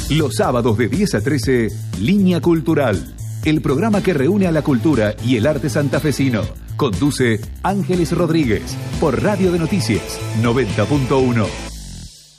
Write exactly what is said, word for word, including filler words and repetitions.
Los sábados de diez a trece, Línea Cultural, el programa que reúne a la cultura y el arte santafesino. Conduce Ángeles Rodríguez por Radio de Noticias noventa punto uno.